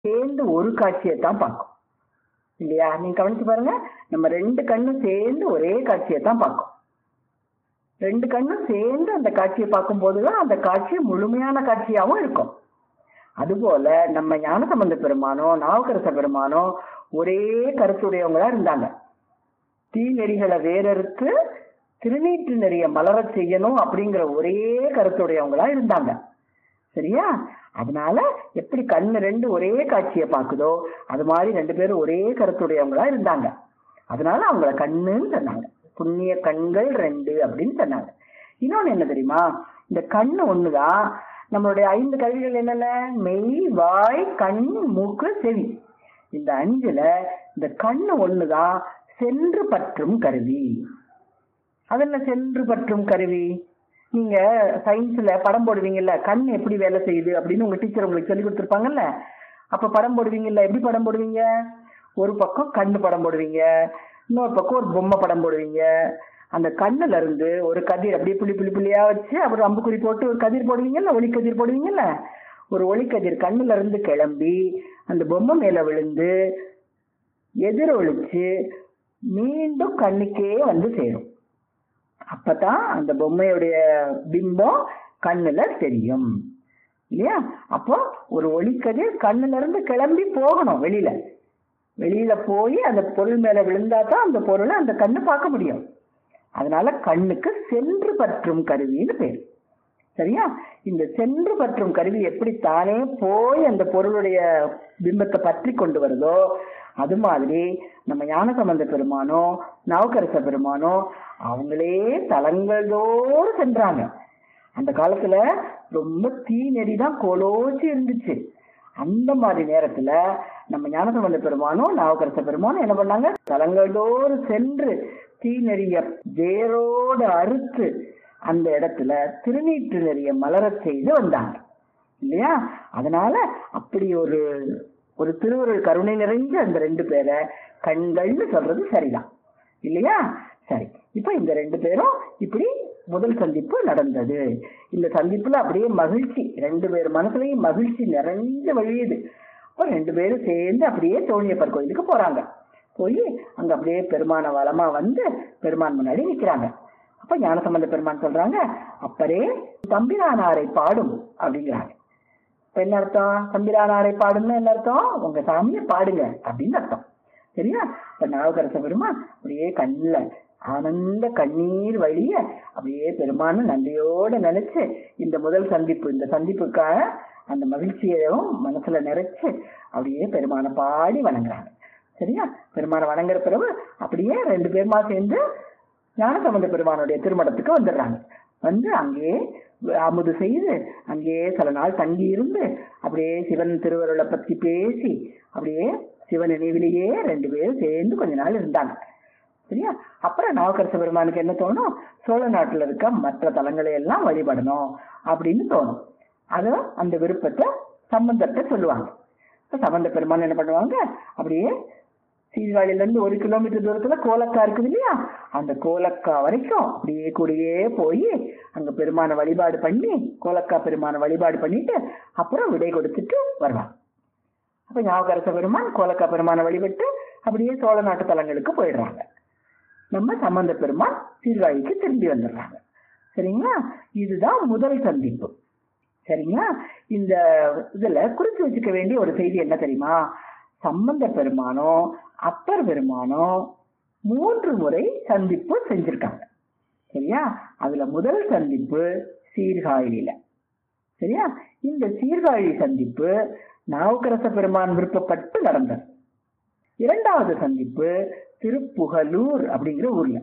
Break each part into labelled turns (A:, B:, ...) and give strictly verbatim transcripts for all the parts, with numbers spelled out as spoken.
A: சேர்ந்து ஒரு காட்சியை தான் பார்க்கும் இல்லையா? நீங்க கவனிச்சு பாருங்க, நம்ம ரெண்டு கண்ணும் சேர்ந்து ஒரே காட்சியை தான் பார்க்கும். ரெண்டு கண்ணும் சேர்ந்து அந்த காட்சியை பார்க்கும் போதுதான் அந்த காட்சி முழுமையான காட்சியாகவும் இருக்கும். அதுபோல நம்ம ஞானசம்பந்த பெருமானோ நாவுக்கரச பெருமானோ ஒரே கருத்துடையவங்களா இருந்தாங்க. தீ நெறிகளை வேறறுத்து திருநீற்று நெறிய மலரச் செய்யணும் அப்படிங்கிற ஒரே கருத்துடையவங்களா இருந்தாங்க. சரியா? அதனால எப்படி கண்ணு ரெண்டு ஒரே காட்சியை பார்க்குதோ அது மாதிரி ரெண்டு பேரும் ஒரே கருத்துடையவங்களா இருந்தாங்க. அதனால அவங்கள கண்ணுன்னு சொன்னாங்க. புண்ணிய கண்கள் ரெண்டு அப்படின்னு சொன்னாங்க. இன்னொன்னு என்ன தெரியுமா? இந்த கண்ணு ஒண்ணுதான். நம்மளுடைய ஐந்து கருவிகள் என்னென்ன? மெய், வாய், கண், மூக்கு, செவி. இந்த அஞ்சுல இந்த கண்ணு ஒண்ணுதான் சென்று பற்றும் கருவி. அதென்ன சென்று பற்றும் கருவி? நீங்க சயின்ஸ்ல படம் போடுவீங்கல்ல, கண் எப்படி வேலை செய்யுது அப்படின்னு உங்க டீச்சர் உங்களுக்கு சொல்லி கொடுத்துருப்பாங்கல்ல. அப்ப படம் போடுவீங்கல்ல, எப்படி படம் போடுவீங்க? ஒரு பக்கம் கண்ணு படம் போடுவீங்க, இன்னொரு பக்கம் ஒரு பொம்மை படம் போடுவீங்க. அந்த கண்ணுல இருந்து ஒரு கதிர் அப்படியே புள்ளி புள்ளி புள்ளியா வச்சு அப்புறம் அம்புக்குறி போட்டு ஒரு கதிர் போடுவீங்கல்ல, ஒளிக்கதிர் போடுவீங்கல்ல. ஒரு ஒளிக்கதிர் கண்ணுல இருந்து கிளம்பி அந்த பொம்மை மேல விழுந்து எதிர் ஒளிச்சு மீண்டும் கண்ணுக்கே வந்து சேரும். அப்பதான் அந்த பொம்மையுடைய பிம்பம் கண்ணுல தெரியும் இல்லையா? அப்போ ஒரு ஒளிக்கதிர் கண்ணுல இருந்து கிளம்பி போகணும் வெளியில. வெளியில போய் அந்த பொருள் மேல விழுந்தா தான் அந்த பொருளை அந்த கண்ணு பார்க்க முடியும். அதனால கண்ணுக்கு சென்று பற்றும் கருவின்னு பேர். சரியா? இந்த சென்று பற்றும் கருவி எப்படி தானே போய் அந்த பொருளுடைய பிம்பத்தை பற்றி கொண்டு வருதோ அது மாதிரி நம்ம ஞானசம்பந்த பெருமானோ நாவுக்கரச பெருமானோ அவங்களே தலங்கள்தோறு சென்றாங்க. அந்த காலத்துல ரொம்ப தீ நெறிதான் கோலோச்சி இருந்துச்சு. அந்த மாதிரி நேரத்துல நம்ம ஞானசம்பந்த பெருமானும் நாவுக்கரச பெருமானும் என்ன பண்ணாங்க? தலங்கள்தோறு சென்று தீ நெறிய வேரோடு அறுத்து அந்த இடத்துல திருநீற்று நெறிய மலரச் செய்து வந்தாங்க இல்லையா? அதனால அப்படி ஒரு ஒரு திருவருள் கருணை நிறைஞ்ச அந்த ரெண்டு பேரை கண்கள்னு சொல்றது சரிதான் இல்லையா? சரி, இப்ப இந்த ரெண்டு பேரும் இப்படி முதல் சந்திப்பு நடந்தது. இந்த சந்திப்புல அப்படியே மகிழ்ச்சி, ரெண்டு பேர் மனசுலயும் மகிழ்ச்சி நிறைஞ்ச வழியுது. அப்ப ரெண்டு பேரும் சேர்ந்து அப்படியே தோணியப்பர் கோயிலுக்கு போறாங்க. போய் அங்க அப்படியே பெருமான வளமா வந்து பெருமான் முன்னாடி நிக்கிறாங்க. அப்ப ஞானசம்பந்த பெருமான் சொல்றாங்க, அப்பரே தம்பிரானாரை பாடும் அப்படிங்கிறாங்க. இப்ப என்ன அர்த்தம்? தம்பிரானாரை பாடும்னு என்ன அர்த்தம்? உங்க சாமியை பாடுங்க அப்படின்னு அர்த்தம். சரியா? இப்ப நாவுக்கரச பெருமான் அப்படியே கண்ணுல ஆனந்த கண்ணீர் வழிய அப்படியே பெருமானு நன்றியோட நினைச்சு இந்த முதல் சந்திப்பு, இந்த சந்திப்புக்காக அந்த மகிழ்ச்சியையும் மனசுல நிறைச்சு அப்படியே பெருமானை பாடி வணங்குறாங்க. சரியா? பெருமானை வணங்குற பிறகு அப்படியே ரெண்டு பேருமா சேர்ந்து ஞானசம்பந்த பெருமானுடைய திருமணத்துக்கு வந்துடுறாங்க. வந்து அங்கேயே அமுது செய்து அங்கேயே சில நாள் தங்கி இருந்து அப்படியே சிவன் திருவருளை பத்தி பேசி அப்படியே சிவன் நினைவிலேயே ரெண்டு பேரும் சேர்ந்து கொஞ்ச நாள் இருந்தாங்க. சரியா? அப்புறம் நாவுக்கரச பெருமானுக்கு என்ன தோணும்? சோழ நாட்டுல இருக்க மற்ற தலங்களை எல்லாம் வழிபடணும் அப்படின்னு தோணும். அத அந்த விருப்பத்தை சம்பந்தத்தை சொல்லுவாங்க. சம்பந்த பெருமான் என்ன பண்ணுவாங்க? அப்படியே சீர்காழில இருந்து ஒரு கிலோமீட்டர் தூரத்துல கோலக்கா இருக்குது இல்லையா? அந்த கோலக்கா வரைக்கும் அப்படியே கூடயே போய் அங்க பெருமான வழிபாடு பண்ணி கோலக்கா பெருமான வழிபாடு பண்ணிட்டு அப்புறம் விடை கொடுத்துட்டு வருவாங்க. அப்ப ஞாபகரச பெருமான் கோலக்கா பெருமான வழிபட்டு அப்படியே சோழ நாட்டு தலங்களுக்கு போயிடுறாங்க. நம்ம சம்பந்த பெருமான் சீர்காழிக்கு திரும்பி வந்துடுறாங்க. சரிங்களா? இதுதான் முதல் சந்திப்பு. சரிங்களா? இந்த இதுல குறிச்சு வச்சுக்க வேண்டிய ஒரு செய்தி என்ன தெரியுமா? சம்பந்த பெருமானோ அப்பர் பெருமானோ மூன்று முறை சந்திப்பு செஞ்சிருக்காங்க. சரியா? அதுல முதல் சந்திப்பு சீர்காழியில. சரியா? இந்த சீர்காழி சந்திப்பு நாவுக்கரச பெருமான் விருப்பப்பட்டு நடந்தது. இரண்டாவது சந்திப்பு திருப்புகலூர் அப்படிங்கிற ஊர்ல.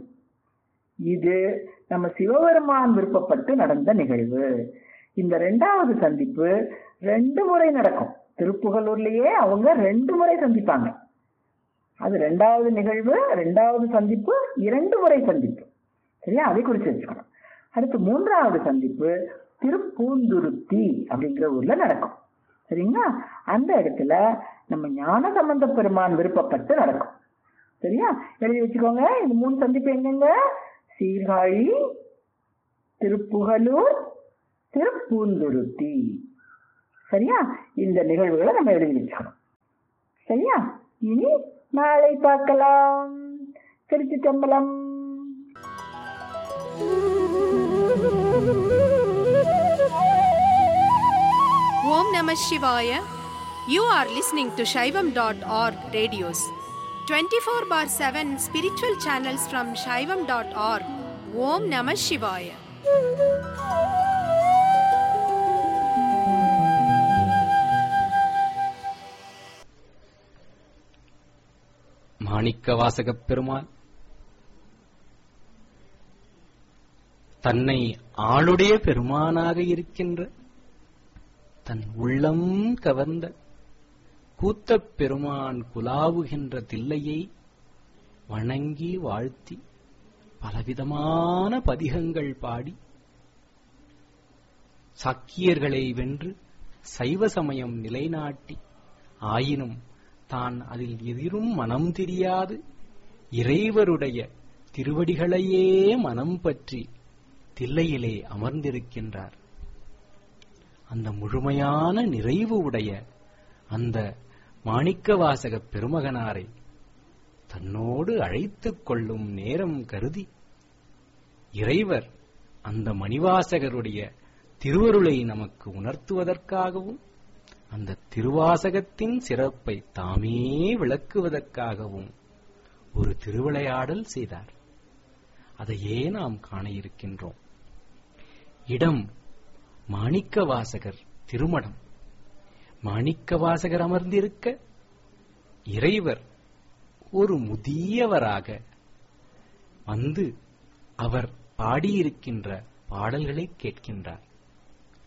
A: இது நம்ம சிவபெருமான் விருப்பப்பட்டு நடந்த நிகழ்வு. இந்த ரெண்டாவது சந்திப்பு ரெண்டு முறை நடக்கும். திருப்புகலூர்லயே அவங்க ரெண்டு முறை சந்திப்பாங்க. அது ரெண்டாவது நிகழ்வு, ரெண்டாவது சந்திப்பு, இரண்டு முறை சந்திப்பு. சரியா? அதை குறிச்சு வச்சுக்கணும். அடுத்து மூன்றாவது சந்திப்பு திருப்பூந்துருத்தி அப்படிங்கிற ஊர்ல நடக்கும். சரிங்களா? அந்த இடத்துல நம்ம ஞானசம்பந்த பெருமான் விருப்பப்பட்டு நடக்கும். சரியா? எழுதி வச்சுக்கோங்க. இந்த மூணு சந்திப்பு எங்கெங்க? சீர்காழி, திருப்புகலூர், திருப்பூந்துருத்தி. சரியா? இந்த நிகழ்வுகளை நம்ம எழுதி வச்சுக்கணும். சரியா? இனி நாளை பார்க்கலாம். திருச்சிற்றம்பலம்.
B: Om Namah Shivaya. You are listening to Shaivam dot org radios. twenty-four bar seven spiritual channels from Shaivam dot org. Om Namah Shivaya.
C: மாணிக்கவாசகப் பெருமான் தன்னை ஆளுடைய பெருமானாக இருக்கின்ற தன் உள்ளம் கவர்ந்த கூத்தப் பெருமான் குலாவுகின்ற தில்லையை வணங்கி வாழ்த்தி பலவிதமான பதிகங்கள் பாடி சாக்கியர்களை வென்று சைவ சமயம் நிலைநாட்டி ஆயினும் தான் அதில் எதிரும் மனம் தெரியாது இறைவருடைய திருவடிகளையே மனம் பற்றி தில்லையிலே அமர்ந்திருக்கின்றார். அந்த முழுமையான நிறைவு உடைய அந்த மாணிக்கவாசக பெருமகனாரை தன்னோடு அழைத்துக் கொள்ளும் நேரம் கருதி இறைவர் அந்த மணிவாசகருடைய திருவருளை நமக்கு உணர்த்துவதற்காகவும் அந்த திருவாசகத்தின் சிறப்பை தாமே விளக்குவதற்காகவும் ஒரு திருவிளையாடல் செய்தார். அதையே நாம் காண இருக்கின்றோம். இடம் மாணிக்கவாசகர் திருமடம். மாணிக்கவாசகர் அமர்ந்திருக்க இறைவர் ஒரு முதியவராக வந்து அவர் பாடியிருக்கின்ற பாடல்களை கேட்கின்றார்.